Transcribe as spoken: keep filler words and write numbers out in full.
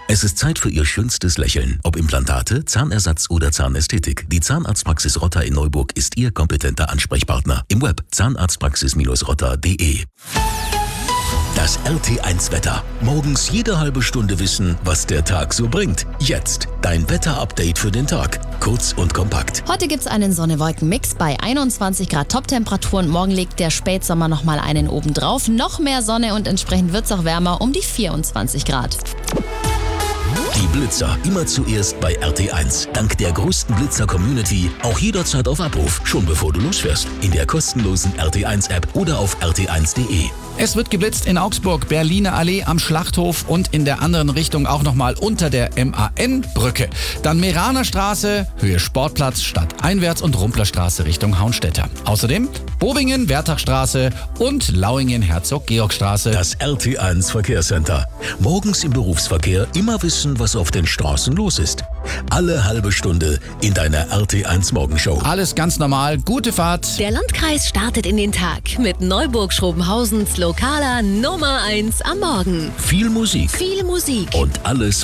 Es ist Zeit für Ihr schönstes Lächeln. Ob Implantate, Zahnersatz oder Zahnästhetik. Die Zahnarztpraxis Rotter in Neuburg ist Ihr kompetenter Ansprechpartner. Im Web zahnarztpraxis rotter punkt de. Das R T eins Wetter. Morgens jede halbe Stunde wissen, was der Tag so bringt. Jetzt dein Wetter-Update für den Tag. Kurz und kompakt. Heute gibt's einen Sonne-Wolken-Mix bei einundzwanzig Grad Top-Temperaturen. Morgen legt der Spätsommer nochmal einen obendrauf. Noch mehr Sonne und entsprechend wird's auch wärmer um die vierundzwanzig Grad. Die Blitzer immer zuerst bei R T eins. Dank der größten Blitzer-Community auch jederzeit auf Abruf, schon bevor du losfährst. In der kostenlosen R T eins App oder auf r t eins punkt de. Es wird geblitzt in Augsburg, Berliner Allee am Schlachthof und in der anderen Richtung auch nochmal unter der M A N-Brücke. Dann Meraner Straße, Höhe Sportplatz, stadteinwärts und Rumplerstraße Richtung Hauenstetter. Außerdem Bobingen, Wertachstraße und Lauingen, Herzog-Georg-Straße. Das R T eins Verkehrscenter. Morgens im Berufsverkehr immer wissen, was auf den Straßen los ist. Alle halbe Stunde in deiner R T eins Morgenshow. Alles ganz normal, gute Fahrt. Der Landkreis startet in den Tag mit Neuburg-Schrobenhausens lokaler Nummer eins am Morgen. Viel Musik Viel Musik. und alles